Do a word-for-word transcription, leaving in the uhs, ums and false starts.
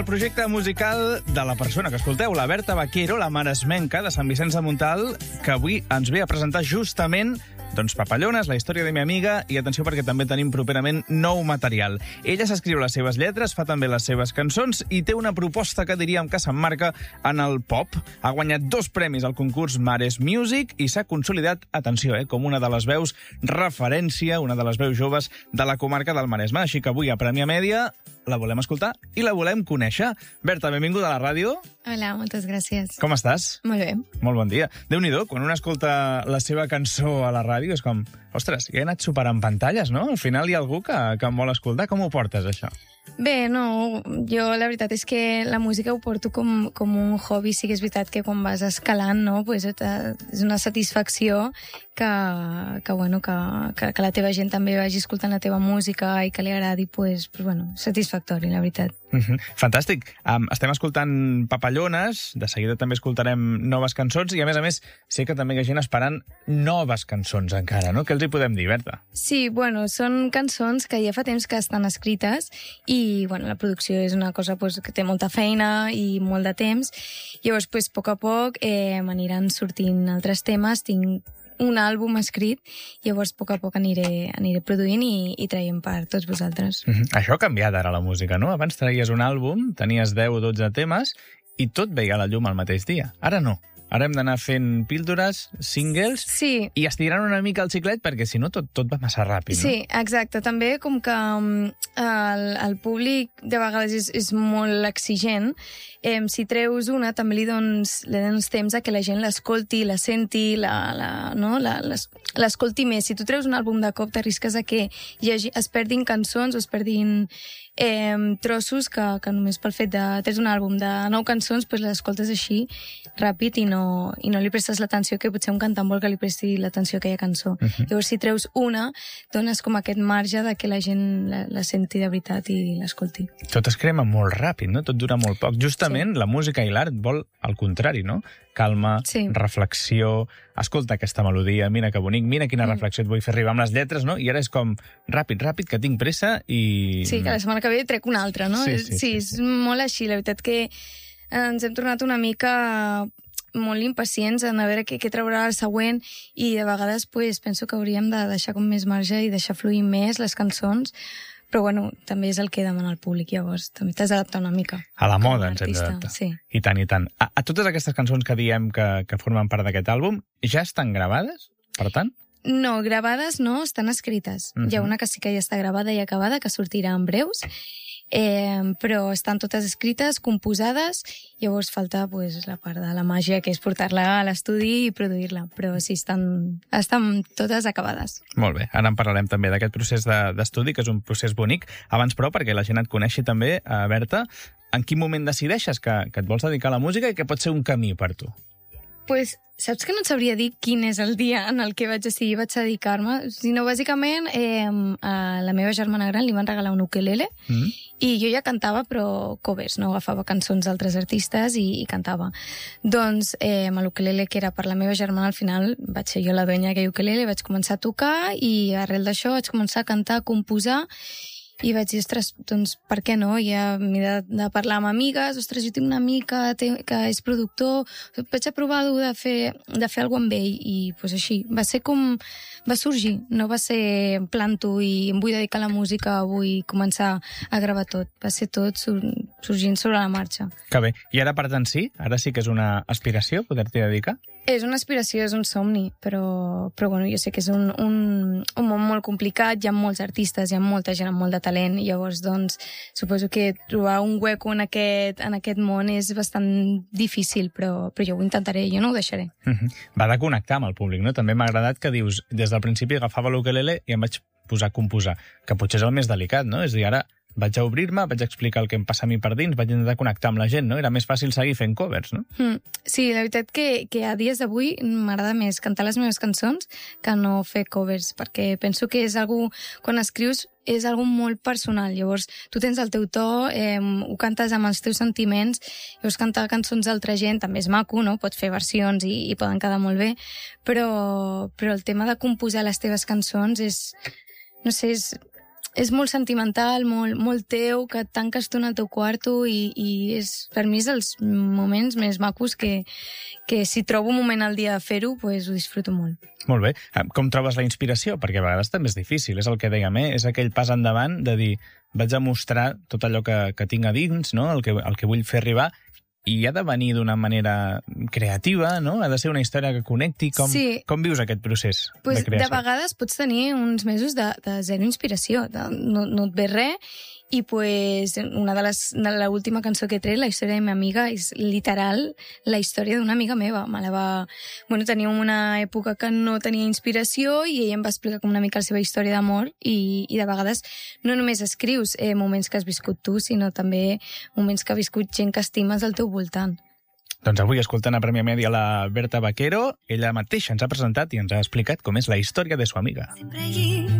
El projecte musical de la persona que escolteu, la Berta Vaquero, la maresmenca de Sant Vicenç de Montalt, que avui ens ve a presentar justament doncs Papallones, la història de mi amiga, i atenció perquè també tenim properament nou material. Ella s'escriu les seves lletres, fa també les seves cançons i té una proposta que diríem que s'emmarca en el pop. Ha guanyat dos premis al concurs Mares Music i s'ha consolidat, atenció, eh, com una de les veus referència, una de les veus joves de la comarca del Maresme. Així que avui a Premià Mèdia la volem escoltar i la volem conèixer. Berta, benvinguda a la ràdio. Hola, moltes gràcies. Com estàs? Molt bé. Molt bon dia. Déu-n'hi-do, quan un escolta la seva cançó a la ràdio és com, ostres, ja he anat superant pantalles, no? Al final hi ha algú que, que em vol escoltar. Com ho portes, això? Bé, no, jo la veritat és que la música ho porto com, com un hobby. Sí que és veritat que quan vas escalant, no, pues és una satisfacció que, que, bueno, que, que, que la teva gent també vagi escoltant la teva música i que li agradi, pues, pues bueno, satisfactori, la veritat. Mm-hmm. Fantàstic. Um, estem escoltant Papallones, de seguida també escoltarem noves cançons i, a més a més, sé que també hi ha gent esperant noves cançons encara, no? Què els hi podem dir, Berta? Sí, bueno, són cançons que ja fa temps que estan escrites i, bueno, la producció és una cosa pues, que té molta feina i molt de temps. Llavors, pues, a poc a poc eh, m'aniran sortint altres temes, tinc un àlbum escrit, llavors a poc a poc aniré, aniré produint i, i traient per tots vosaltres. Mm-hmm. Això ha canviat ara, la música, no? Abans traies un àlbum, tenies deu o dotze temes i tot veia la llum al mateix dia. Ara no. Ara hem d'anar fent píldores, singles, sí. I estirant una mica el xiclet perquè si no tot, tot va massa ràpid, no? Sí, exacte. També com que um, el, el públic de vegades és, és molt exigent, eh, si treus una també li dones, li dones temps a que la gent l'escolti, la senti, la, la, no? la, l'escolti més. Si tu treus un àlbum de cop t'arrisques a que hi hagi, es perdin cançons o es perdin eh, trossos que, que només pel fet de treure un àlbum de nou cançons pues l'escoltes així ràpid i no, i no li prestes l'atenció que potser un cantant vol que li presti l'atenció a aquella cançó. Uh-huh. Llavors, si treus una, dones com aquest marge de que la gent la, la senti de veritat i l'escolti. Tot es crema molt ràpid, no? Tot dura molt poc. Justament sí. La música i l'art vol al contrari, no? Calma, sí. Reflexió, escolta aquesta melodia, mira que bonic, mira quina mm. reflexió et vull fer arribar amb les lletres, no? I ara és com ràpid, ràpid, que tinc pressa i... Sí, que la setmana que ve trec una altra, no? Sí, sí, sí, sí, sí, és molt així. La veritat que ens hem tornat una mica molt impacients en a veure què, què traurà el següent i de vegades pues, penso que hauríem de deixar com més marge i deixar fluir més les cançons, però bueno, també és el que demana el públic, llavors també t'has d'adaptar una mica. A la moda ens hem d'adaptar. Sí. I tant, i tant. A, a totes aquestes cançons que diem que, que formen part d'aquest àlbum, ja estan gravades, per tant? No, gravades no, estan escrites. Uh-huh. Hi ha una que sí que ja està gravada i acabada, que sortirà en breus, Eh, però estan totes escrites, composades, llavors falta pues, la part de la màgia, que és portar-la a l'estudi i produir-la, però sí, estan, estan totes acabades. Molt bé, ara en parlarem també d'aquest procés de, d'estudi, que és un procés bonic. Abans, però, perquè la gent et coneixi també, eh, Berta, en quin moment decideixes que, que et vols dedicar a la música i que pot ser un camí per tu? Pues, saps que no et sabria dir quin és el dia en el que vaig decidir vaig dedicar-me? Sinó, bàsicament, eh, a la meva germana gran li van regalar un ukelele mm. i jo ja cantava, però covers, no? Agafava cançons d'altres artistes i, i cantava. Doncs, eh, amb l'ukelele, que era per la meva germana, al final vaig ser jo la dueña d'aquell ukelele, vaig començar a tocar i arrel d'això vaig començar a cantar, a composar. I vaig dir, ostres, doncs per què no? Ja m'he de, de parlar amb amigues, ostres, jo tinc una amiga que és productor, vaig a provar-ho de fer, de fer alguna cosa amb ell, i pues, així, va ser com, va sorgir, no va ser planto i em vull dedicar a la música, vull començar a gravar tot, va ser tot sur, sorgint sobre la marxa. Que bé, i ara per tant sí? Ara sí que és una aspiració poder-t'hi dedicar? És una aspiració, és un somni, però, però bueno, jo sé que és un, un, un món molt complicat, hi ha molts artistes, hi ha molta gent amb molt de talent, i llavors, doncs, suposo que trobar un hueco en aquest, en aquest món és bastant difícil, però, però jo ho intentaré, jo no ho deixaré. Mm-hmm. Va de connectar amb el públic, no? També m'ha agradat que dius, des del principi agafava l'ukelele i em vaig posar a composar, que potser és el més delicat, no? És a dir, ara vaig a obrir-me, vaig a explicar el que em passa a mi per dins, vaig intentar connectar amb la gent, no? Era més fàcil seguir fent covers, no? Mm, sí, la veritat que, que a dies d'avui m'agrada més cantar les meves cançons que no fer covers, perquè penso que és algú, quan escrius, és algo molt personal. Llavors, tu tens el teu to, eh, ho cantes amb els teus sentiments, llavors cantar cançons d'altra gent també és maco, no? Pots fer versions i, i poden quedar molt bé, però, però el tema de composar les teves cançons és, no sé, és, és molt sentimental, molt, molt teu, que et tanques tu en el teu quarto i, i és, per mi és els moments més macos que, que si trobo un moment al dia de fer-ho, pues, ho disfruto molt. Molt bé. Com trobes la inspiració? Perquè a vegades també és difícil, és el que dèiem, eh? És aquell pas endavant de dir, vaig a mostrar tot allò que, que tinc a dins, no? el, que, el que vull fer arribar, i ha de venir d'una manera creativa, no? Ha de ser una història que connecti. Com, sí. com vius aquest procés pues, de creació? De vegades pots tenir uns mesos de, de zero inspiració, de, no, no et ve res, i pues, una de les de l'última cançó que he tret, La història de la meva amiga, és literal la història d'una amiga meva. Me la va... Bueno, teníem una època que no tenia inspiració i ella em va explicar com una mica la seva història d'amor i, i de vegades no només escrius eh, moments que has viscut tu, sinó també moments que ha viscut gent que estimes al teu voltant. Doncs avui, escoltant a Premià Mèdia la Berta Vaquero, ella mateixa ens ha presentat i ens ha explicat com és la història de su amiga.